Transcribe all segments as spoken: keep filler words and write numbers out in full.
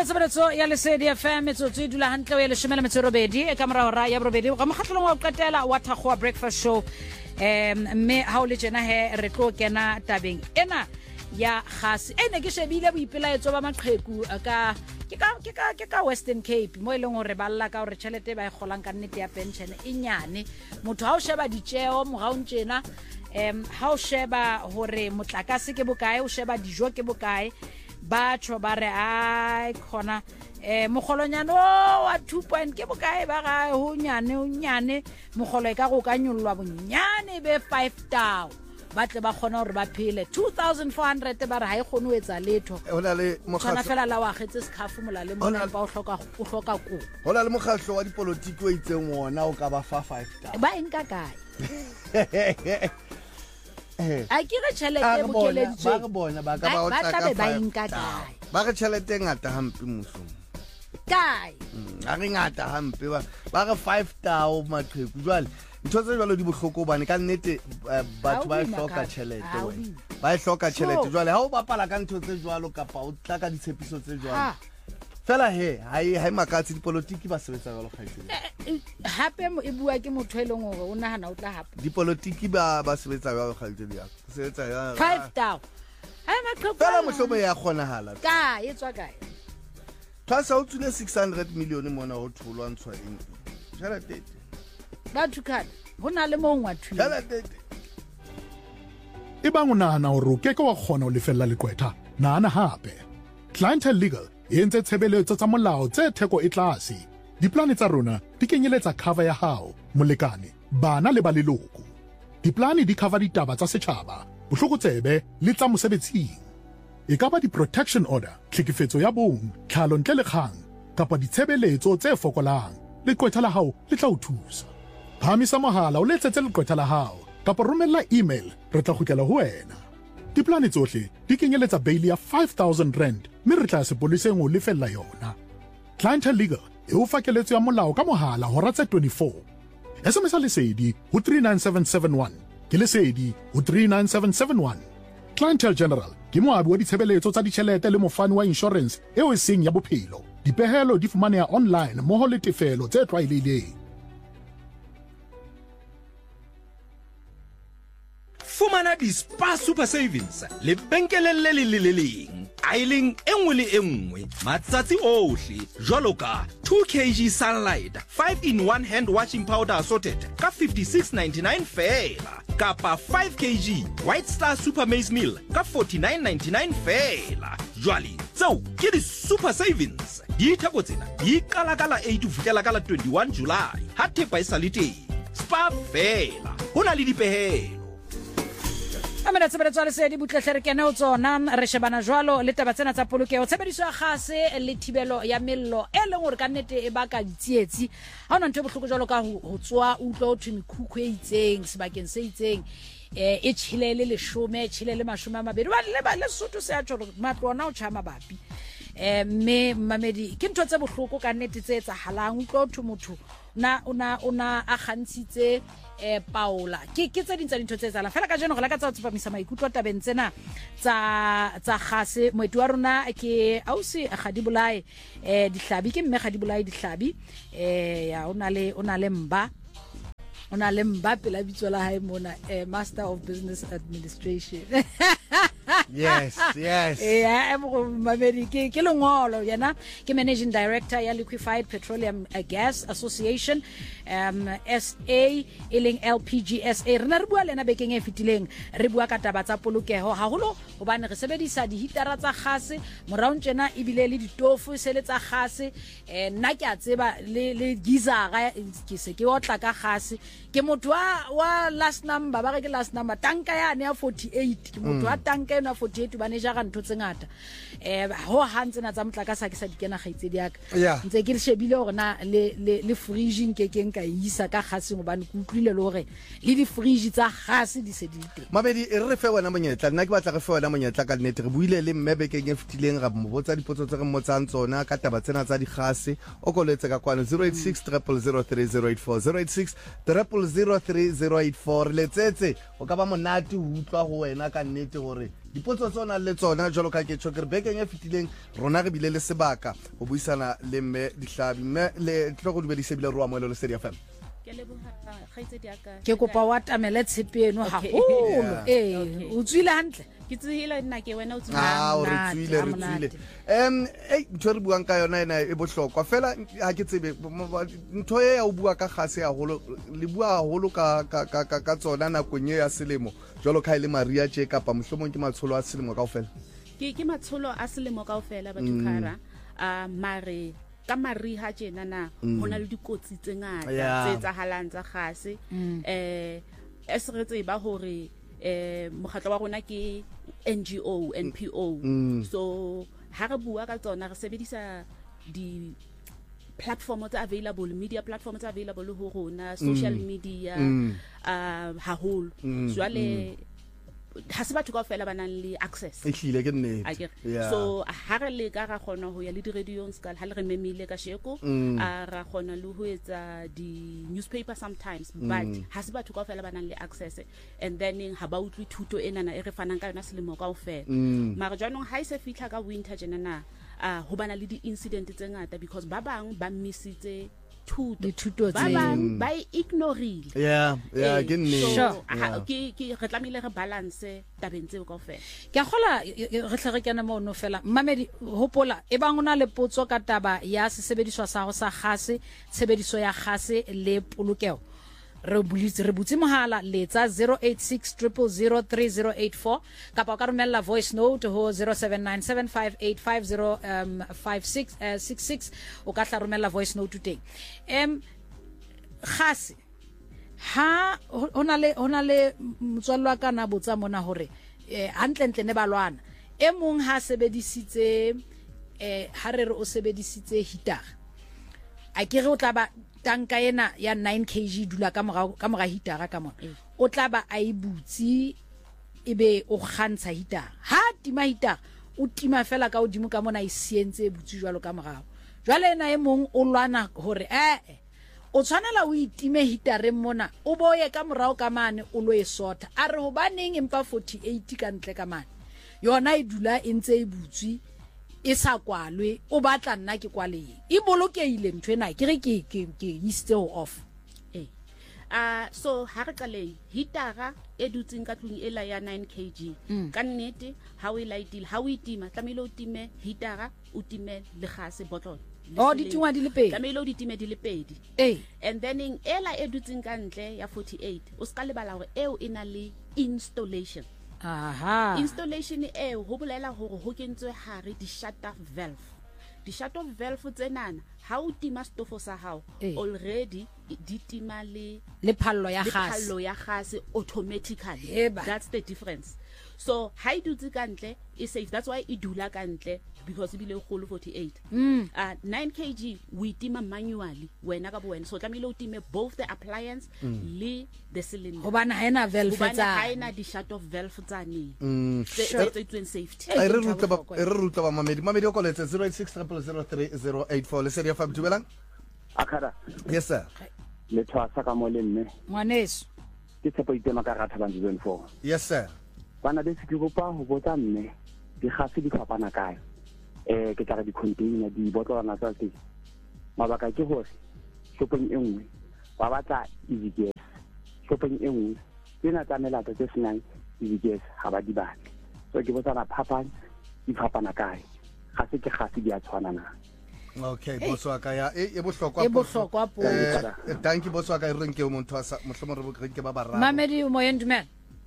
tsebeletso ya Lesedi F M metsotso e dula hantle o ya leshome metso robedi e ka mora hora ya robedi ga mokgatlong wa qetela wa Thakgoa breakfast show em mme ha o le jena he re tlo kena tabeng ena ya gase ene ke shebile boipelaetso ba maqheku ka ke ka ke ka ke ka Western Cape mo ileng hore balla ka hore tšhelete ba e golang ka nnete ya pension e nyane motho ha o sheba ditjeo mo ga o ntjena em ha o sheba hore motlakase ke bokae o sheba dijo ke bokae ba tšho ba re ai khona eh mogolonyano wa two point ke bokae ba ga ho nyane ho nyane mogolo e ka go ka nyollwa bonyane be five tau ba tle ba khona hore ba phele two thousand four hundred ba re ha e khone o etsa letho hona le moghatlo fela la wa getse sekhafu mola le mona ba o hloka o hloka ko hona le moghatlo wa dipolitiki o itseng wona o ka ba fa five tau ba enka kae a ke re tšhelete bokeleditswe ba re bona ba ka ba o tsaka ba enka kae ba re tšhelete ngata hampe muso kae a re ngata hampe ba ba re five tau maqheku jwale ntho tse jwalo di bohloko bane ka nnete batho ba hloka tšhelete wena ba hloka tšhelete jwale ha o bapala ka ntho tse jwalo kapa o tla ka ditshepiso tse jwalo fela he hai hai makatsi dipolitiki ba sebetsa jwalo kgaitsedi hape e bua ke motho e leng hore o nahana o tla hape dipolitiki ba ba sebetsa jwalo kgaitsedi ya sebetsa ya five tau ha maqheku fela mohlobo ya kgonahala ka e tswa kae Thasa o tsune six hundred million mona ho tholwa ntshwa eng tšhelete ba thukana hona le mo ngwa thu tšhelete e bang o nahana hore o keke wa kgona ho lefella leqwetha nahana hape Clientele Legal e entse tshebeletso tsa molao tse theko e tlase diplane tsa rona di kenyeletsa cover ya hao molekane bana le ba leloko diplane di cover ditaba tsa setjhaba bohlokotsebe le tsa mosebetsing e ka ba di-protection order tlhekefetso ya bong tlhalo ntle le kgang kapa ditshebeletso tse fokolang leqwetha la hao le tla o thusa phamisa mohala o letsetse leqwetha la hao kapa romella email re tla kgutlela ho wena diplane tsohle di kenyeletsa bail ya five thousand rand mme re tla sepoleseng o lefella yona Clientele Legal e o fa keletso ya molao ka mohala hora tse twenty-four S M S lesedi ho three nine seven seven one ke lesedi ho three nine seven seven one Clientele General ke moabi wa ditshebeletso tsa ditjhelete le mofani wa insurance eo e seng ya bophelo dipehelo di fumaneha online moho le tefelo tse tlwaelehileng fumana di Spa Super Savings le benkeleng le le le leng aileng engwe le engwe matsatsi ohle jwalo ka two kilograms Sunlight five in one hand washing powder assorted ka fifty-six ninety-nine fela kapa five kilograms White Star Super Maize Meal ka forty-nine ninety-nine fela jwale tseo ke di Super Savings di theko tsena di kala kala eight ho fihlela ka la twenty-one July ha thepa e sa le teng Spa fela hona le dipehelo Amena tsebeletso le se di butlehle kene o tsona re shebana jwalo le taba tsena tsa polokego tshebediso ya gase le thibelo ya mello e leng hore ka nnete e baka ditsietsi ha ona ntwe bohloko jwalo ka ho tswa utlo thwe mekhukhu e itseng sebakeng se itseng eh e tshilele le shome tshilele mashome a mabedi ba le ba le Sotho se a tjho matlona o tshama bapi eh me mamedi ke ntho tse bohloko ka nnete tse etsa halang utlo thwe motho na ona ona a gantshitse eh Paula ke ke tse dintsa dintho tse tsala fela ka jeno re la ka tsa tsepamisa maikutlo tabeng tsena tsa tsa gase moeti wa rona ke ausi Gadibolae eh dihlabi ke mme Gadibolae dihlabi eh ya ona le ona le mba ona le mba pela bitso la hae mona eh Master of Business Administration yes yes yeah mamedi ke ke lengolo yena ke managing director ya Liquefied Petroleum Gas Association um S A eling L P G S A rena re bua lena bekeng e fitileng re bua ka taba tsa polokeho haholo hobane re sebedisa dihitara tsa gase morao ntjena ebile le ditofu se le tsa gase eh nna ke a tseba le le gizara ke se ke otla ka gase ke motho wa wa last number ba re ke last number tanka ya ne ya forty-eight ke motho wa tanka na forty-eight ba ne ja ga ntho tsengata eh ho hantse na tsa motlakasa ke sa dikena gaitsedi yaka ntse ke le shebile hore na le le freezing ke ke nka isa ka gase go bane ku utlwile le hore le di freeze tsa gase di se di teng mabedi e re fe wena monyetla nna ke batla re fe wena monyetla ka nnete re buile le mmebe ke ke fitileng ra mo botsa dipotso tse re mmotsang tsona ka taba tsena tsa di gase o koletse ka kwana zero eight six zero zero zero three zero eight four zero eight six zero zero zero three zero eight four letsetse o ka ba monate ho utlwa go wena ka nnete gore dipotso tsona le tsona jalo ka ke tšho ke re bekeng e fetileng rona re bile le sebaka go buisana le mme Dihlabi mme le tlo go dumedisa bile re wa moelo le Steady F M ke kopa wa tamele tshepe eno haholo eh o tswile hantle ke tsile nna ke wena o tswile ah o re tswile re tswile em ei ntho re buang ka yona ena e bohlokwa fela ha ke tsebe ntho e ya o bua ka gase haholo le bua haholo ka ka ka ka tsona na konye ya selemo jalo ka ile Maria tje kapa mohlomong ke matsholo a selemo kaofela ke ke matsholo a selemo kaofela ba tukara a mare ka mariha tjena na hona le dikotsi tse ngata tse tsahalang tsa gase eh es re tseba hore eh mokgatlo wa rona ke N G O N P O so ha re bua ka tsona re sebedisa di platform tse available media platforms available ho rona social media uh haholo jwale ha se batho kaofela ba nang le access e hlile ke nnete so ha re le ka ra khona ho ya le di radio ska ha le re memile ka sheko a ra khona le ho etsa di newspaper sometimes but ha se batho kaofela ba nang le access and then ha ba utlwi thuto enana e re fanang ka yona selemo kaofela mara jwanong ha se fitla ka winter jenana a ho bana le di incident tse ngata because ba bang ba missitse dithuto ba bang ba ignorile yeah yeah ke nne ke ke re tlamile re balance tabeng tseo kaofela ke gola re tlhage kana mo no fela mmamedi hopola e bang ona le potso ka taba ya sesebediswa sa go sa gase tshebediso ya gase le polokeo re bulitse re butse mohala letsa zero eight six zero zero three zero eight four kapa ka romela voice note ho zero seven nine seven five eight five zero five six six six o ka tla romela voice note teng em gase ha hona le hona le motswalwa kana botsa mona hore hantle ntle ne balwana e mong ha sebedisitse eh ha re re o sebedisitse heater a ke re o tla ba tanka ena ya nine kilograms dula ka mora ka mora heater ka mona o tla ba a ibutsi ebe o kgantsha heater ha tima heater o tima fela ka odimo ka mona e sientse e butsi jwalo ka morao jwale ena e mong o lwana hore eh o tshwanela o itime heater mona o boye ka morao ka mane o lo e sota a re ho baneng empa forty-eight ka ntle ka mane yona e dula e ntse e butsi e sa kwalwe o batla nna ke kwale e bolokeile ntwe na ke re ke ke ke still off eh ah so ha re qale hitara e dutseng ka tlung ela ya nine kilograms ka nnete ha o e lightile ha o itima tlamile o time hitara o time le gase bottle oh di tingwa di le pedi tlamile o di time di le pedi eh and then in ela e dutseng ka ntle ya forty-eight o ska le bala hore eo ina le installation aha installation e ho bolela hore ho kentswe hare di shut off valve di shut off valve tsenana ha o tima stofo sa hao already di tima le le phallo ya gas le phallo ya gas automatically that's the difference so ha I dutse ka ntle e safe that's why I dula ka ntle because ibile kholo forty-eight mm. uh nine kilograms we tima manually wena ka bo wena so tlamile o time both the appliance mm. le the cylinder ho bana ha ena valve tsa ha ena di shut off valve tsa ni mm it's safety e re rutla ba e re rutla ba mamedi mamedi o koletse zero eight six zero zero three zero eight four le Steady F M dumelang akara yes sir le tsaka ka mo le mme ngwaneso ke tshepo itema ka ratha bang zone four yes sir bana be se ke go pa ho botsa mme di gase di fapana kae eh ke tla di container di botlana tsa teng mabaka ke hore shopong e nngwe ba batla easy gas shopong e nngwe tsena tsa melato tse senang easy gas ha ba di batle so ke botsa na phapang di fapana kae ga se ke gase di a tshwana na okay boso ka ya e bohlokwa e bohlokwa po thank you boso ka e reng ke o montho sa mohlomong re re ke ba bararo mamedi o moyen dumen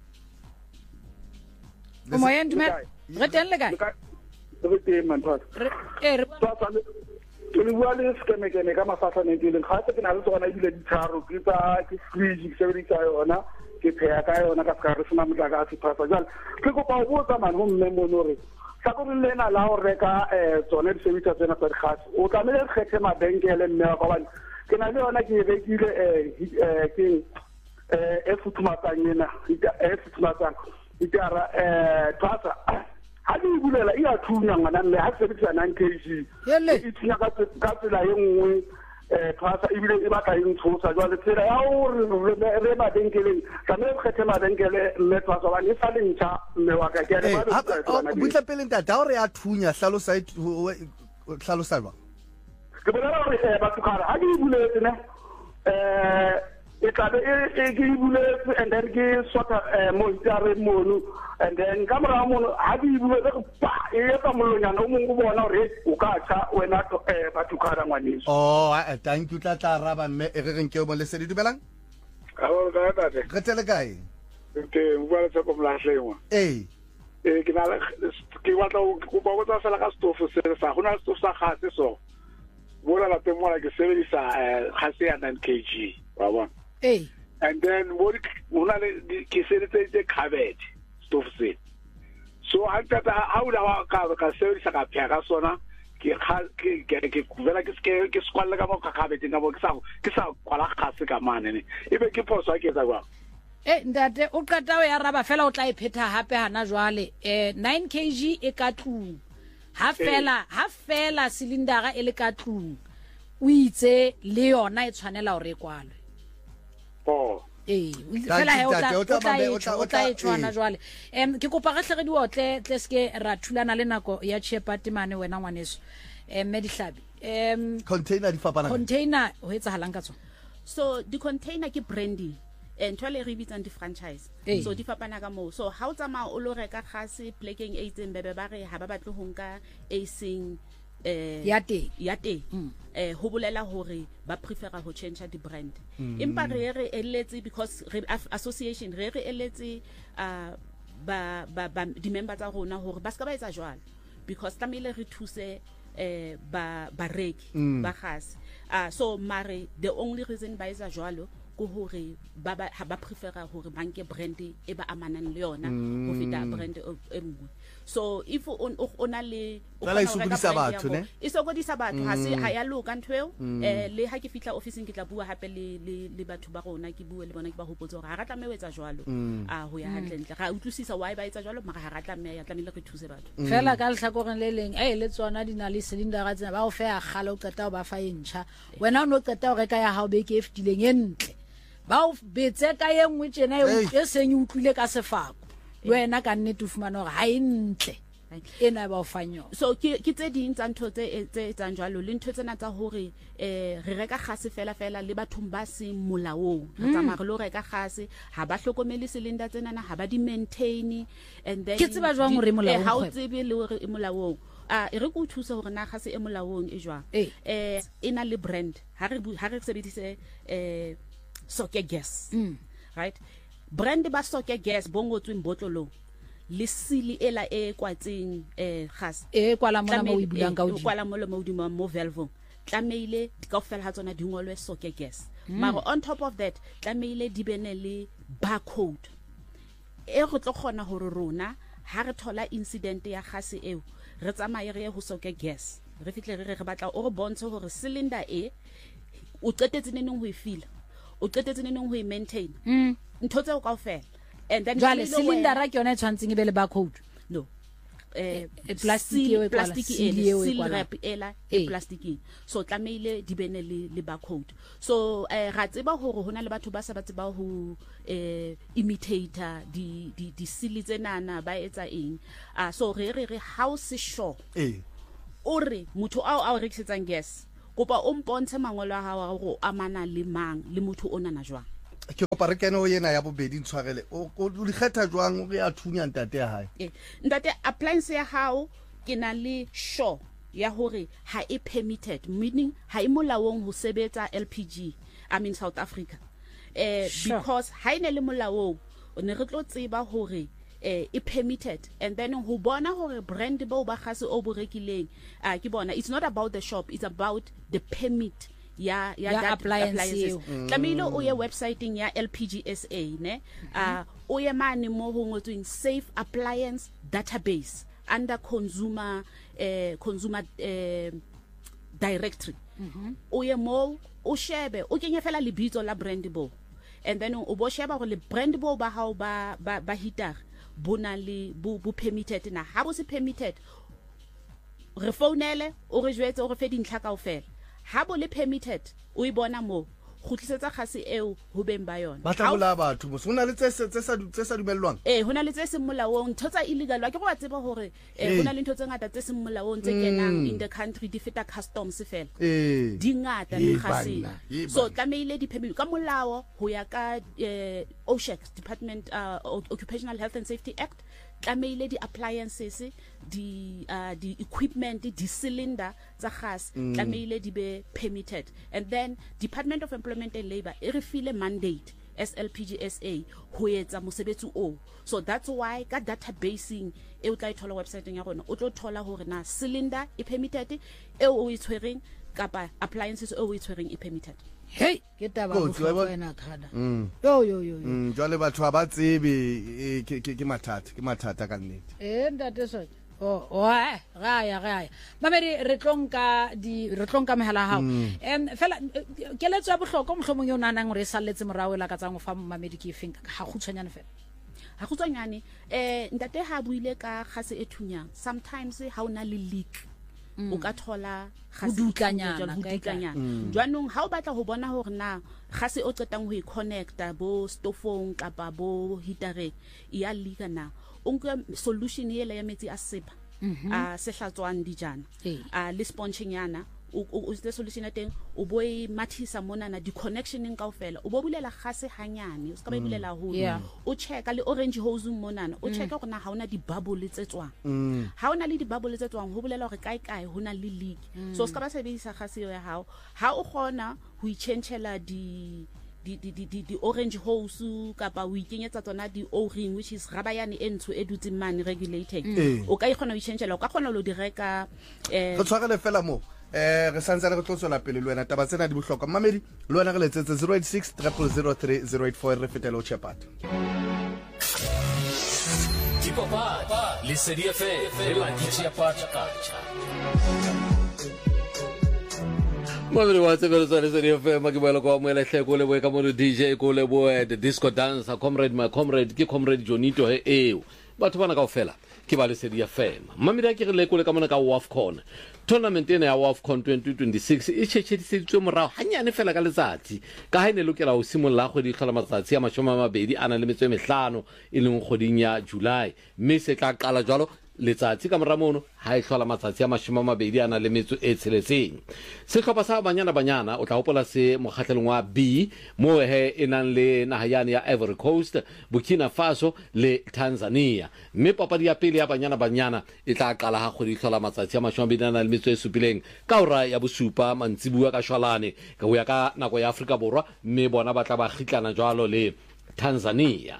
o moyen dumen re teng le kae re teng mantho e re ke le bua le skeme ke ne ka mafahla ne ke le ga se ke na le tsona e bile di tharo ke tsa ke fridge ke sebedisa yona ke pheya ka yona ka ska re sena motla ka se phasa jalo ke go pa go tsa man ho mme monore sa go le na la o reka eh tsone di sebedisa tsena tsa gas o tlamele re kgethe mabenkele mme ka bana ke na le yona ke rekile eh ke eh e futhumatsang ena e futhumatsang itara eh tsatsa ha di bulela ia thunya ngwana mme ha sebedisa nine kilograms yele e thunya ka ka tsela e nngwe eh phasa ibile e batla eng tshosa jwa le tsela ya hore re mabenkeleng tlamehile re kgethe mabenkele mme phasa ba ne sa lentsa mme wa ka ke Eh, a ha- oh, butla pele ntate ha o re ya thunya hlalosa e- o- o- hlalosa jwang ke bolela hore eh batho kare ha ke ibuletse ne eh e tlabe e ke ibuletse and then ke sota eh mo itare mono and then ka mora mono ha ke ibuletse pa e etsa molonyana o mongwe bona hore o ka tsa wena eh batho kare ngwaneso oh eh, thank you tla tla raba mme e re reng ke mo lesedi dumelang ka o ka tate re tele kae ke bua tsa ko mlahlengwa eh e ke na ke batla go ba go tsa sala ka stofo se sa gona stofo sa gase so bona la teng mola ke sebedisa eh gase ya nine kilograms wa bona eh and then mo una le ke sebedisa tse cabbage stofo se so ha tata ha o la ka ka sebedisa ka pya ka sona ke ke ke ke vela ke ke ke skwalla ka mo ka cabbage nga mo ke sa ke sa kwala gase ka mane ne ebe ke poso a ke tsa kwa eh ntate o qeta o ya raba fela o tla iphetha hape hana jwale eh nine kilograms e ka tlung ha fela ha fela silindara e le ka tlung o itse le yona e tshwanela hore e kwalwe oh eh Thank fela you, he o tla ntate. O o tla tla mabe- e o tla- o o tla tla- e tshwana eh. jwale em ke kopa re hle re di otle tle ske ra thulana le nako ya Chepati mane wena ngwaneso em medihlabi em container di fapana kae? container ho etsahalang ka tsona so di container ke branding and twale re bitsang di franchise Eh. so di fapana ka mo so ha o tsamaya o lo reka gase plekeng e itseng bebe ba re ha ba batle ho nka e seng eh ya teng ya teng eh ho bolela hore ba prefera ho change di brand empa re re eletse because re af- association re re eletse uh ba ba ba di member tsa rona hore ba ska ba etsa jwalo because tamile re thuse eh ba bareki ba gase ah so mare the only reason ba etsa jwalo go hore ba ba ha ba prefera hore banke brand e ba amanang le yona ho feta brand e nngwe so if on ona le o Jwale e kgona ho reka sokodisa brand ya batho, mo- ne? e sokodisa batho ha se ha ya loka nthweo eh le ha ke fitla officing ke tla bua hape le le le batho ba rona ke bue le bona ke ba hopotsa hore ha ra tlameha ho etsa jwalo a ho ya hantle ntle ra utlwisisa why ba etsa jwalo mara ha ra tlameha ya tlamehile re thuse batho fela ka lehlakoreng le leng eh le tsona di na le silindara tsena ba o fe a gala o qeta o ba fa e ntjha wena o no qeta o reka ya hao be ke e fetileng e ntle ba o betse ka ye nngwe tjena e e seng e utlwile ka sefako wena ka nnete o fumana hore ha e ntle ena ba o fanyo so ke ke tse ding tsa ntho tse tse tsang jwalo le ntho tsena tsa hore eh re reka gase fela fela le bathong ba se molaong re tsamaya re lo reka gase ha ba hlokomele cylinder tsena na ha ba di maintain and then Ke tseba jwang hore e molaong, eh, ha o kgwebo? tsebe le hore e molaong a e re go thusa hore na gase e molaong e jwang Eh. eh ena le brand ha re bu- ha re sebedise eh soke gas right brand ba soke gas bongotsweng botlolong le sili ela e kwatseng eh gas e kwala mona mo o Tlamehile- e bulang ka eh, hodimo kwala mo le mo hodimo mo valve tlameile di kaofela ha tsona di ngolwe soke gas mara on top of that tlameile di bene le barcode e go tlo khona hore rona ha re thola incident ya gase eo re tsamaye re ye ho soke gas re fitle re re re batla o re bontshe hore cylinder e o qetetse neneng ho e fila o qetetse neneng ho e maintain ntho tseo kaofela and then jwale tlamehile wena- silindara ke yona e tshwantseng e be le barcode no eh e plastic seal- eo e kwala, plastic seal ele, eo e seal kwalang. wrap ela Eh. e plastic so tlameile di bene le le barcode so eh ra tseba hore hona le batho ba sa ba tseba ho eh imitator di di di seal tsenana ba etsa eng ah so re re re house sure eh o re motho ao a o rekisetsang gas kopa o mpontshe mangolo a hao go amana le mang le motho o nana jwang ke kopa re kene o yena ya bobedi ntshwarele o o di kgetha jwang o re a thunya ntate ya hae eh ntate appliance ya hao ke na le sure ya hore ha e permitted meaning ha e molaong ho sebetsa L P G I mean South Africa eh Sure. because ha ine le molaong o ne re tlo tseba hore eh e permitted and then ho bona hore brand bo ba gase o bo rekileng a ke bona it's not about the shop it's about the permit ya ya Ya that appliance appliances eo. tlamehile o ye websiteng ya L P G S A ne a o ye mane mo ho ngotsweng safe appliance database under consumer eh consumer eh directory o ye mo o shebe o kenye fela lebitso la brand bo and then o bo sheba go le brand bo ba hao ba ba ba hitar bona le bo bo permitted na ha bo se permitted re founele o re jwetse o re fe dintlha kaofela ha bo le permitted o e bona mo go tlisetsa gase eo ho beng ba yona ba tla bola batho mo sona le tse tse sa tse sa dumellwang eh hona le tse se molaong ntho tsa illegal wa ke go ba tseba hore eh hona le ntho tse ngata tse se molaong tse kenang in the country di feta customs fela eh di ngata le gase so tlameile di permit ka molao ho ya ka eh O S H A C Department uh, Occupational Health and Safety Act tlameile di appliances di uh, di equipment di cylinder tsa gas tlameile di be permitted and then Department of Employment and Labour e re file mandate S L P G S A ho etsa mosebetsi o so that's why ka databasing e o tla e thola website ya rona o tlo thola hore na cylinder e permitted e o e tshwereng kapa appliances o e tshwereng e permitted. Hey, get that one wena khada. Yo yo yo. Mm, jwale batho ba tsebe ke ke mathata, ke mathata ka nnete. Eh ntate so. Oh, oh, ga ya ga ya. Mamedi re tlonka di re tlonka mehala hao. Em fela ke letso ya bohloko mohlomong yo nanang re salletse morawe la ka tsang fa mamedi ke feng ga go tshwanyane fela. Ha go tswanyane eh ntate ha buile ka gase e thunyang. Sometimes ha ona le leak. O ka thola gase dutlanyana ka ikanyana. Jwanong ha o batla ho bona hore na gase o qetang ho e connecta bo stofong kapa bo heatereng ya leak na. Onke solution yele ya metsi a sepa a se hlatswang dijana a le sponching yana o the solution ya teng o boe mathisa mona na di connectioning kaofela o bo bulela gase hanyane o ska ba bulela ho o checka le orange hose mona na o checka gore na ha ona di bubble tse tswang ha ona le di bubble tse tswang ho bulela gore kae kae hona le leak so o ska ba sebedisa gase ya hao ha o gona ho i changela di di di di di orange hose kapa o ikenyetsa tsona di o-ring which is rabayane e ntsho e dutseng mane regulating o ka ikgona o ichangeela o ka khona lo di reka eh go tshwara le fela mo eh re santse re tlo tswela pele le wena taba tsena di bohlokwa mamedi le wena re letsetse zero eight six zero zero zero three zero eight four re fetela o chepat Dipapa le sedi F M la ditsi ya patakacha Mabiri wa tsebelo tsa lesedi F M ke boela kwa moela hleko le boe ka mo D J ko le boe the disco dancer comrade my comrade ke comrade Jonito he eo batho bana kaofela ke ba lesedi F M mamiri a ke re le ko le ka mona ka WAFCON tournament ena ya WAFCON twenty twenty-six e tshetshedisitswe morao hanyane fela ka letsatsi ka ha ine lokela ho simolla go di tlhola matsatsi a mashome a mabedi ana le metso e mehlano e leng kgoding ya July mme se tla qala jwalo letsatsi ka moramono ha e hlola matsatsi a mashome a mabedi ana le metso e tsheletseng sehlopha sa banyana banyana o tla hopola se mokgahlelong wa B mo he enang le nahayane ya Ivory Coast, Burkina Faso le Tanzania mme papadi ya pele ya banyana banyana e tla qala ha kgwedi hlola matsatsi a mashome a mabedi ana le metso e supileng ka ora ya bosupa mantsibua ka Shwalane ka ho ya ka nako ya Afrika Borwa mme bona ba tla ba khitlana jwalo le Tanzania.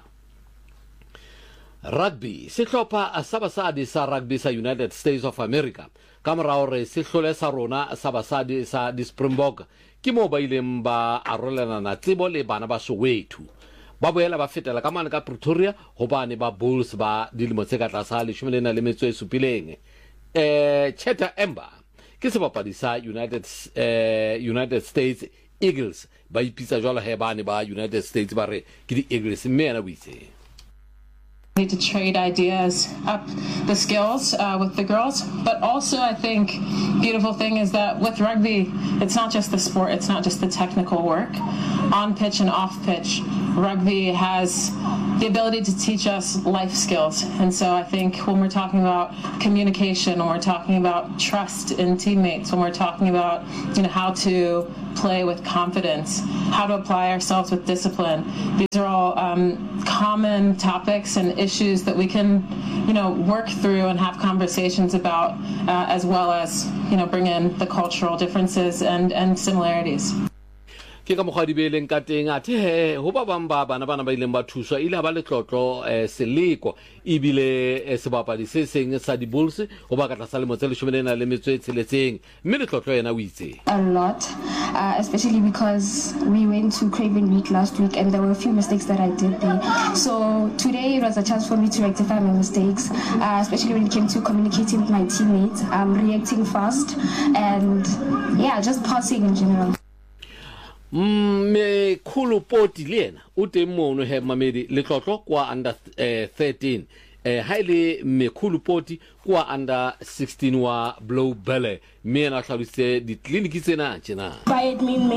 Rugby sehlopha sa basadi sa rugby sa United States of America ka morao re sehlole sa rona sa basadi sa di Springbok ke mo ba ileng ba arolana na tsebo le bana ba Soweto ba boela ba fetela ka mane ka Pretoria hobane ba Bulls ba dilemo tse ka tlasa le tshwelena le metso e supileng eh Cheta Emba ke sebapadi sa United eh United States Eagles ba ipitsa jwalo he bane ba United States ba re ke di Eagles mme ana buitse need to trade ideas, up the skills uh, with the girls. But also, I think beautiful thing is that with rugby, it's not just the sport, it's not just the technical work. On pitch and off pitch, rugby has the ability to teach us life skills. And so I think when we're talking about communication, when we're talking about trust in teammates, when we're talking about you know how to play with confidence, how to apply ourselves with discipline, these are all um, common topics and issues that we can, you know, work through and have conversations about, uh, as well as, you know, bring in the cultural differences and, and similarities. ke ka mogadi be leng ka teng a the ho ba bang ba bana bana ba ileng ba thuswa ile ba le tlotlo seleko ibile sebapadi se seng sa di Bulls ho ba ka tla sa le motsele shumelena le metso e tsheletseng mme le tlotlo yena o itse a lot uh, especially because we went to Craven Week last week and there were a few mistakes that I did there, so today it was a chance for me to rectify my mistakes, uh, especially when it came to communicating with my teammates, um, reacting fast and yeah, just passing in general. me khulu poti lena o teng mono he mamedi le tlotlo kwa under thirteen eh haile me khulu poti kwa under sixteen wa Blow Belly me na hlalose di clinic tsena tsena